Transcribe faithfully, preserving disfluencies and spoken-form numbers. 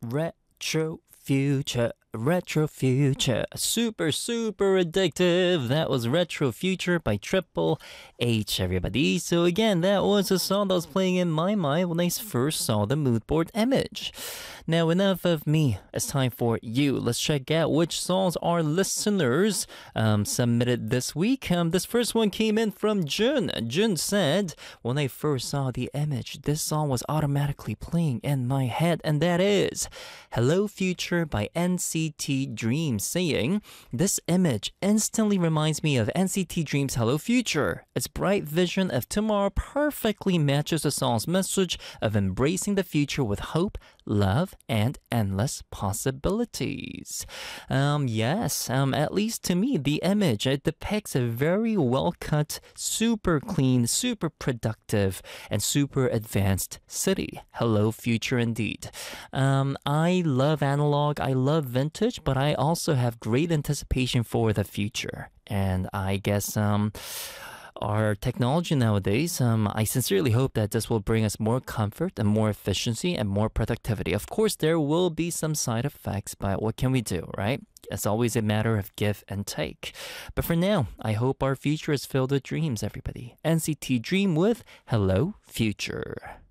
Retro Future, Retro Future, super, super addictive. That was Retro Future by Triple H, everybody. So again, that was a song that was playing in my mind when I first saw the mood board image. Now, enough of me. It's time for you. Let's check out which songs our listeners um, submitted this week. Um, this first one came in from Jun. Jun said, when I first saw the image, this song was automatically playing in my head, and that is Hello Future by N C T Dream, saying, this image instantly reminds me of N C T Dream's Hello Future. Its bright vision of tomorrow perfectly matches the song's message of embracing the future with hope, love, and endless possibilities. Um, yes, um, at least to me, the image, it depicts a very well-cut, super clean, super productive, and super advanced city. Hello Future indeed. Um, I love analog, I love vintage, but I also have great anticipation for the future. And I guess, um... our technology nowadays, um, I sincerely hope that this will bring us more comfort and more efficiency and more productivity. Of course, there will be some side effects, but what can we do, right? It's always a matter of give and take. But for now, I hope our future is filled with dreams, everybody. N C T Dream with Hello Future.